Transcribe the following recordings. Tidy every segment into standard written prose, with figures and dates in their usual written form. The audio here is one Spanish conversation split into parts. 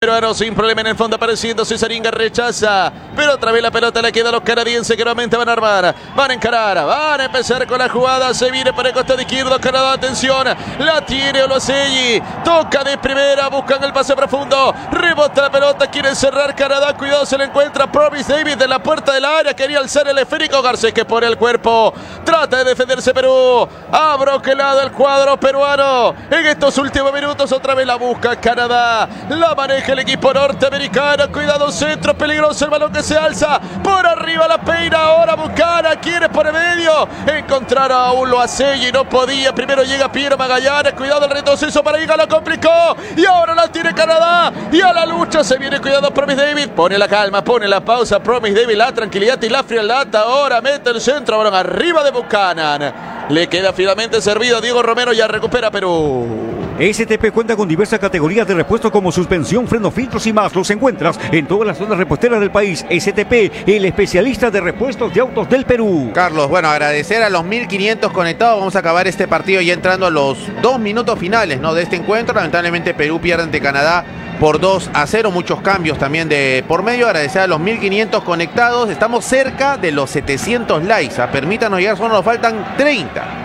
peruano sin problema en el fondo apareciendo. Cesaringa rechaza, pero otra vez la pelota le queda a los canadienses que nuevamente van a armar, van a encarar, van a empezar con la jugada. Se viene por el costado izquierdo Canadá, atención, la tiene Oloseyi, toca de primera, buscan el pase profundo, rebota la pelota, quiere cerrar Canadá, cuidado, se le encuentra Promise Davis de la puerta del área, quería alzar el esférico, Garcés que pone el cuerpo, trata de defenderse Perú, ha broquelado el cuadro peruano en estos últimos minutos. Otra vez la busca Canadá, la maneja el equipo norteamericano, cuidado, centro peligroso, el balón que se alza, por arriba la peina, ahora Bucana, quiere por el medio, encontrar a un Loaseyi, no podía, primero llega Piero Magallanes, cuidado el retroceso para Iga, lo complicó, y ahora la tiene Canadá, y a la lucha se viene, cuidado Promise Davis, pone la calma, pone la pausa, Promise Davis, la tranquilidad y la frialdad, ahora mete el centro, balón arriba de Buchanan, le queda finalmente servido Diego Romero, ya recupera Perú. STP cuenta con diversas categorías de repuesto como suspensión, freno, filtros y más. Los encuentras en todas las zonas reposteras del país. STP, el especialista de repuestos de autos del Perú. Carlos, bueno, agradecer a los 1500 conectados. Vamos a acabar este partido ya entrando a los 2 minutos finales, ¿no?, de este encuentro. Lamentablemente Perú pierde ante Canadá por 2-0, muchos cambios también de por medio. Agradecer a los 1500 conectados. Estamos cerca de los 700 likes. Permítanos llegar, solo nos faltan 30.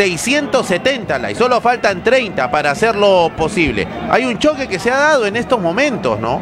670 likes, solo faltan 30 para hacerlo posible. Hay un choque que se ha dado en estos momentos, ¿no?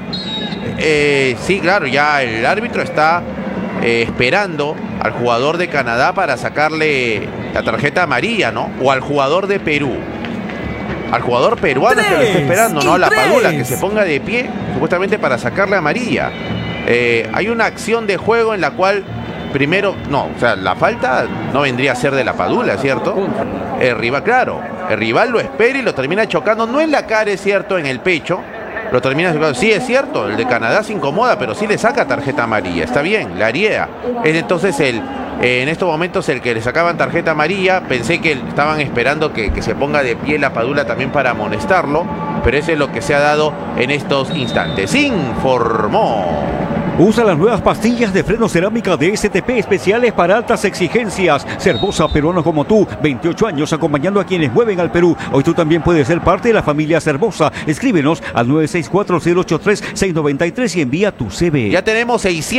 Sí, claro, ya el árbitro está esperando al jugador de Canadá para sacarle la tarjeta amarilla, ¿no? O al jugador de Perú. Al jugador peruano que lo está esperando, ¿no? A la Padula, que se ponga de pie, supuestamente para sacarle amarilla. Hay una acción de juego en la cual primero, no, o sea, la falta no vendría a ser de la Padula, ¿cierto? El rival, claro, el rival lo espera y lo termina chocando, no en la cara, es cierto, en el pecho, lo termina chocando. Sí, es cierto, el de Canadá se incomoda, pero sí le saca tarjeta amarilla, está bien, la haría. Es entonces en estos momentos el que le sacaban tarjeta amarilla, pensé que estaban esperando que se ponga de pie la Padula también para amonestarlo, pero eso es lo que se ha dado en estos instantes. Informó. Usa las nuevas pastillas de freno cerámica de STP especiales para altas exigencias. Cervosa, peruano como tú, 28 años acompañando a quienes mueven al Perú. Hoy tú también puedes ser parte de la familia Cervosa. Escríbenos al 964-083-693 y envía tu CV. Ya tenemos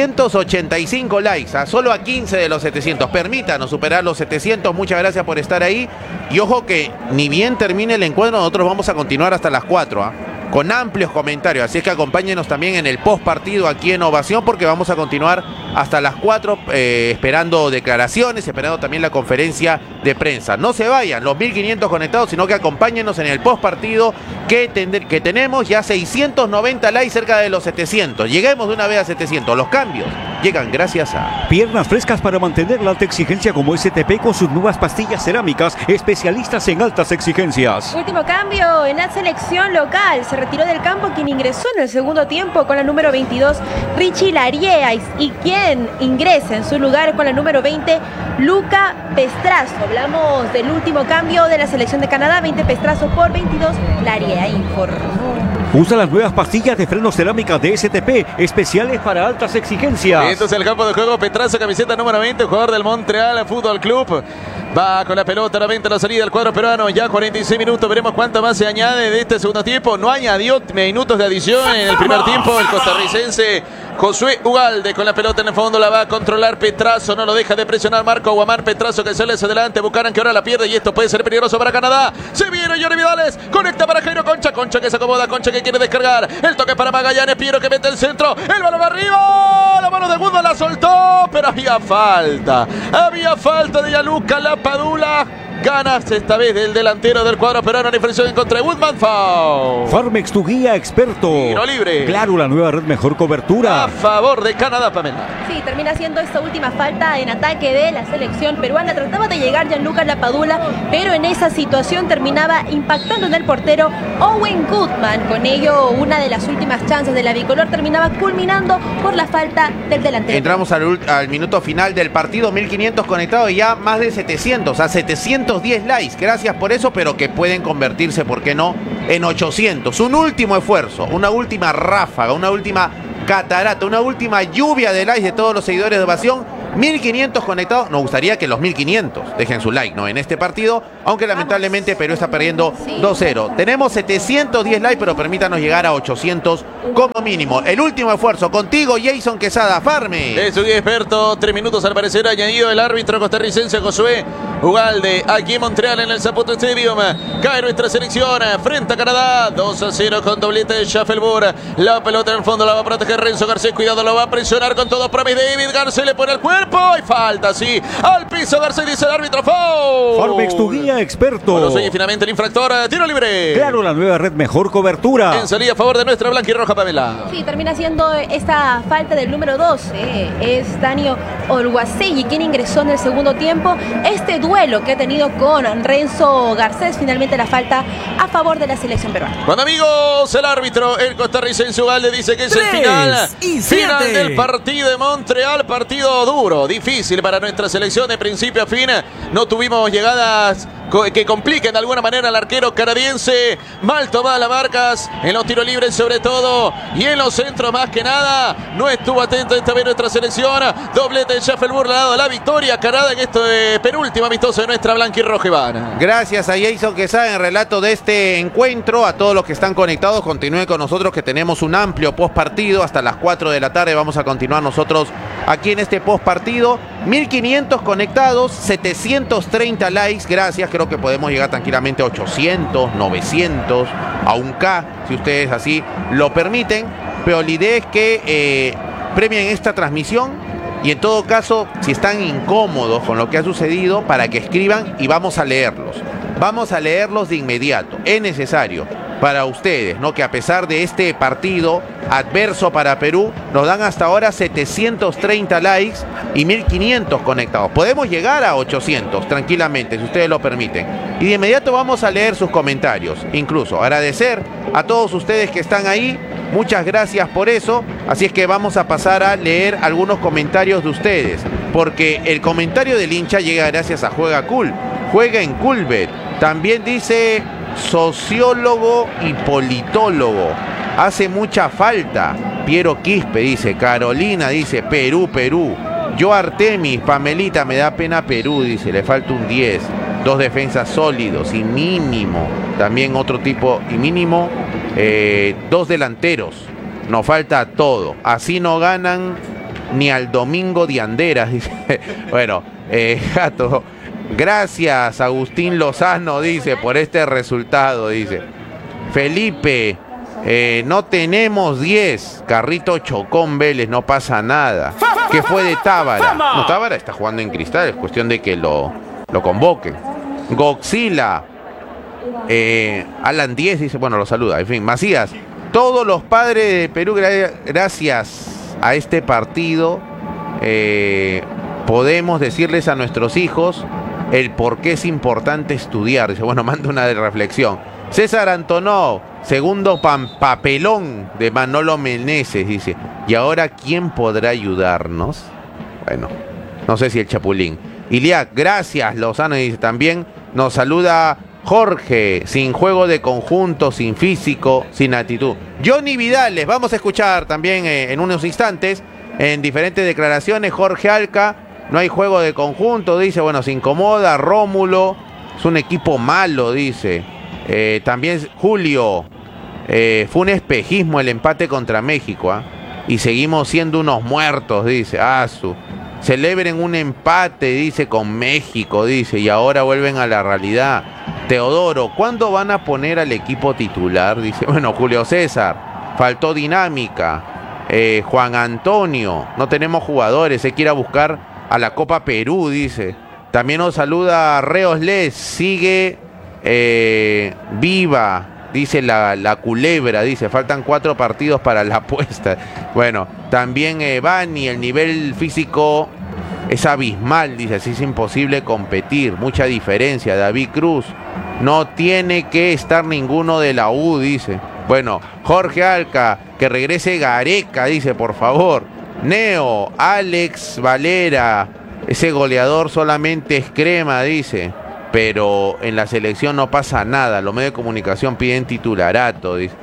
685 likes, solo a 15 de los 700. Permítanos superar los 700. Muchas gracias por estar ahí. Y ojo que ni bien termine el encuentro, nosotros vamos a continuar hasta las 4, con amplios comentarios, así es que acompáñenos también en el post partido aquí en Ovación, porque vamos a continuar hasta las 4 esperando declaraciones, esperando también la conferencia de prensa. No se vayan los 1500 conectados, sino que acompáñenos en el post partido que tenemos ya 690 likes, cerca de los 700. Lleguemos de una vez a 700. Los cambios llegan gracias a piernas frescas para mantener la alta exigencia como STP con sus nuevas pastillas cerámicas, especialistas en altas exigencias. Último cambio en la selección local. Se retiró del campo quien ingresó en el segundo tiempo con la número 22, Richie Lariea, y quien ingresa en su lugar con la número 20, Luca Pestrazo. Hablamos del último cambio de la selección de Canadá, 20 Pestrazo por 22 Lariea, informó. Usa las nuevas pastillas de freno cerámica de STP, especiales para altas exigencias. Esto es el campo de juego. Petrazo, camiseta número 20, jugador del Montreal Fútbol Club. Va con la pelota, nuevamente la salida del cuadro peruano. Ya 46 minutos, veremos cuánto más se añade de este segundo tiempo. No añadió minutos de adición en el primer tiempo el costarricense Josué Ugalde. Con la pelota en el fondo la va a controlar Petrazo, no lo deja de presionar Marco Guamán. Petrazo que sale hacia adelante, Buchanan que ahora la pierde y esto puede ser peligroso para Canadá. Se viene Johnny Vidales, conecta para Jairo Concha, Concha que se acomoda, Concha que quiere descargar, el toque para Magallanes, Piero que mete el centro, el balón va arriba, la mano de Woodman la soltó, pero había falta de Gianluca Lapadula. Ganas esta vez del delantero del cuadro peruano en infracción en contra de Woodman. Foul. Farmex, tu guía experto. Tiro libre. Claro, la nueva red mejor cobertura. A favor de Canadá, Pamela. Sí, termina siendo esta última falta en ataque de la selección peruana. Trataba de llegar Gianluca Lapadula, pero en esa situación terminaba impactando en el portero Owen Goodman. Con ello, una de las últimas chances de la bicolor terminaba culminando por la falta del delantero. Entramos al minuto final del partido, 1500 conectados y ya más de 700, a 710 likes. Gracias por eso, pero que pueden convertirse, ¿por qué no?, en 800. Un último esfuerzo, una última ráfaga, una última catarata, una última lluvia de likes de todos los seguidores de Ovación 1500 conectados. Nos gustaría que los 1500 dejen su like, ¿no? En este partido, aunque lamentablemente Perú está perdiendo 2-0. Tenemos 710 likes, pero permítanos llegar a 800 como mínimo. El último esfuerzo contigo, Jason Quesada. Farme. Es un experto, 3 minutos al parecer añadido el árbitro costarricense Josué Ugalde, aquí en Montreal en el Saputo Stadium. Cae nuestra selección frente a Canadá, 2-0 con doblete de Schaffelburg. La pelota en el fondo la va a proteger Renzo Garcés, cuidado, lo va a presionar con todo para David Garcés, le pone el cuerpo y falta, sí, al piso Garcés, dice el árbitro, foul. Farmex, tu guía experto. Lo sigue finalmente el infractor, tiro libre. Claro, la nueva red, mejor cobertura. En salida a favor de nuestra blanquirroja Pamela. Sí, termina siendo esta falta del número 12. Es Danio Olguacegui quien ingresó en el segundo tiempo. Este duelo que ha tenido con Renzo Garcés, finalmente la falta a favor de la selección peruana. Bueno, amigos, el árbitro, el costarricense Ugalde, dice que es el final del partido de Montreal. Partido duro, difícil para nuestra selección de principio a fin. No tuvimos llegadas que compliquen de alguna manera al arquero canadiense. Mal tomadas las marcas en los tiros libres sobre todo y en los centros más que nada. No estuvo atento esta vez nuestra selección. Doblete de Schaffelburg le ha dado la victoria a Canadá en este penúltimo amistoso de nuestra blanquirroja, Iván. Gracias a Jason Quesada en el relato de este encuentro. A todos los que están conectados, continúen con nosotros que tenemos un amplio post partido hasta las 4 de la tarde. Vamos a continuar nosotros aquí en este post partido. 1500 conectados, 730 likes, gracias. Creo que podemos llegar tranquilamente a 800, 900, a 1K, si ustedes así lo permiten. Pero la idea es que premien esta transmisión y en todo caso, si están incómodos con lo que ha sucedido, para que escriban y vamos a leerlos. Vamos a leerlos de inmediato. Es necesario para ustedes, ¿no? Que a pesar de este partido adverso para Perú, nos dan hasta ahora 730 likes y 1500 conectados. Podemos llegar a 800 tranquilamente, si ustedes lo permiten. Y de inmediato vamos a leer sus comentarios. Incluso agradecer a todos ustedes que están ahí. Muchas gracias por eso. Así es que vamos a pasar a leer algunos comentarios de ustedes. Porque el comentario del hincha llega gracias a Juega Cool. Juega en Coolbet. También dice sociólogo y politólogo. Hace mucha falta. Piero Quispe dice. Carolina dice Perú, Perú. Yo Artemis, Pamelita, me da pena Perú, dice. Le falta un 10. 2 defensas sólidos y mínimo. También otro tipo y mínimo. 2 delanteros. Nos falta todo. Así no ganan ni al domingo de Anderas, dice. Bueno, Gato. Gracias, Agustín Lozano, dice, por este resultado, dice. Felipe, no tenemos 10. Carrito Chocón Vélez, no pasa nada. ¿Qué fue de Tábara? No, Tábara está jugando en Cristal, es cuestión de que lo convoquen. Godzilla, Alan 10 dice, bueno, lo saluda. En fin, Macías, todos los padres de Perú, gracias a este partido, podemos decirles a nuestros hijos el por qué es importante estudiar. Dice, bueno, manda una de reflexión. César Antonov, segundo papelón de Manolo Meneses, dice. ¿Y ahora quién podrá ayudarnos? Bueno, no sé si el Chapulín. Iliac, gracias, Lozano, dice. También nos saluda Jorge, sin juego de conjunto, sin físico, sin actitud. Johnny Vidal, les vamos a escuchar también en unos instantes, en diferentes declaraciones. Jorge Alca, no hay juego de conjunto, dice, bueno, se incomoda. Rómulo, es un equipo malo, dice. También Julio, fue un espejismo el empate contra México, y seguimos siendo unos muertos, dice. Celebren un empate, dice, con México, dice, y ahora vuelven a la realidad. Teodoro, ¿cuándo van a poner al equipo titular? Dice, bueno, Julio César, faltó dinámica. Juan Antonio, no tenemos jugadores, hay que ir a buscar a la Copa Perú, dice. También nos saluda Reos Les, sigue viva, dice la culebra, dice, faltan 4 partidos para la apuesta. Bueno, también Bani, el nivel físico es abismal, dice, así es imposible competir, mucha diferencia. David Cruz, no tiene que estar ninguno de la U, dice. Bueno, Jorge Alca, que regrese Gareca, dice, por favor. Neo, Alex Valera, ese goleador solamente es crema, dice, pero en la selección no pasa nada, los medios de comunicación piden titularato, dice.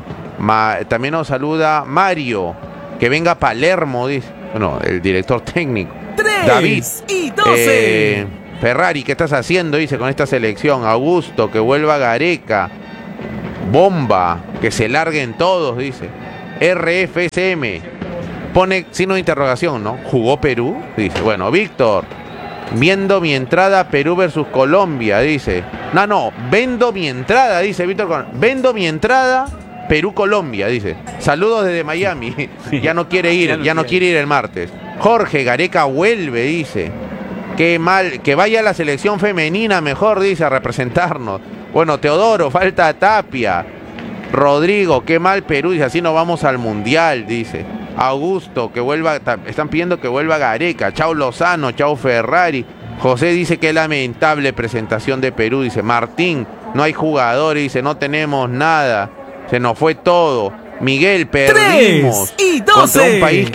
También nos saluda Mario, que venga Palermo, dice, bueno, el director técnico. David. Y 12. Ferrari, ¿qué estás haciendo? Dice con esta selección. Augusto, que vuelva Gareca. Bomba, que se larguen todos, dice. RFSM. Pone signo de interrogación, ¿no? ¿Jugó Perú? Dice. Bueno, Víctor. Viendo mi entrada Perú versus Colombia, dice. No, vendo mi entrada, dice Víctor. Vendo mi entrada Perú-Colombia, dice. Saludos desde Miami. Ya no quiere ir, ya no quiere ir el martes. Jorge, Gareca vuelve, dice. Qué mal, que vaya a la selección femenina mejor, dice, a representarnos. Bueno, Teodoro, falta Tapia. Rodrigo, qué mal Perú, dice, así no vamos al Mundial, dice. Augusto, que vuelva, están pidiendo que vuelva Gareca. Chao Lozano, chao Ferrari. José dice que lamentable presentación de Perú, dice. Martín, no hay jugadores, dice, no tenemos nada. Se nos fue todo. Miguel, perdimos 3 y 12. contra un país.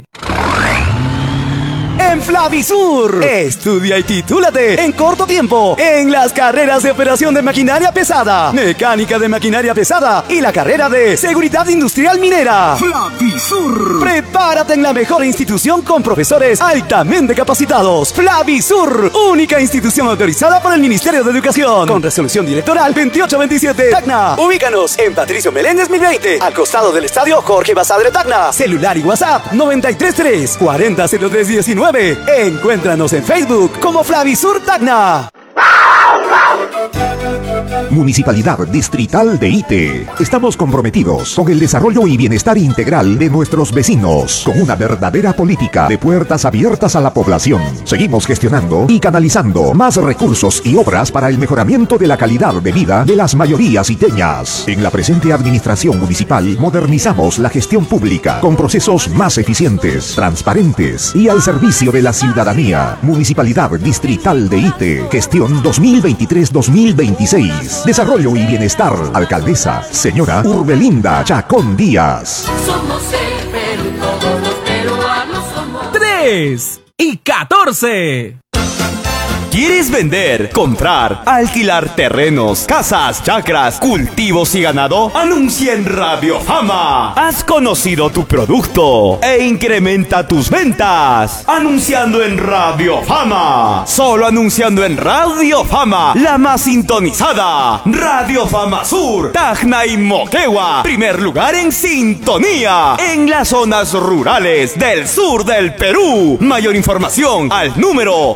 En Flavisur, estudia y titúlate en corto tiempo en las carreras de operación de maquinaria pesada, mecánica de maquinaria pesada y la carrera de seguridad industrial minera. Flavisur. Prepárate en la mejor institución con profesores altamente capacitados. Flavisur, única institución autorizada por el Ministerio de Educación, con resolución directoral 2827. Tacna. Ubícanos en Patricio Meléndez 1020, al costado del estadio Jorge Basadre Tacna. Celular y WhatsApp 933 400319. Encuéntranos en Facebook como Flavisur Tacna. Municipalidad Distrital de Ite. Estamos comprometidos con el desarrollo y bienestar integral de nuestros vecinos, con una verdadera política de puertas abiertas a la población. Seguimos gestionando y canalizando más recursos y obras para el mejoramiento de la calidad de vida de las mayorías iteñas. En la presente administración municipal modernizamos la gestión pública con procesos más eficientes, transparentes y al servicio de la ciudadanía. Municipalidad Distrital de Ite. Gestión 2023-2026. Desarrollo y bienestar. Alcaldesa, señora Urbelinda Chacón Díaz. Somos el Perú, todos los peruanos somos. 3 y 14. ¿Quieres vender, comprar, alquilar terrenos, casas, chacras, cultivos y ganado? Anuncia en Radio Fama. Has conocido tu producto e incrementa tus ventas. Anunciando en Radio Fama. Solo anunciando en Radio Fama, la más sintonizada. Radio Fama Sur, Tacna y Moquegua. Primer lugar en sintonía en las zonas rurales del sur del Perú. Mayor información al número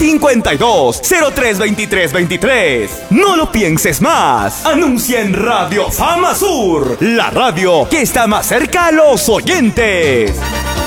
952-032323. No lo pienses más. Anuncia en Radio Fama Sur, la radio que está más cerca a los oyentes.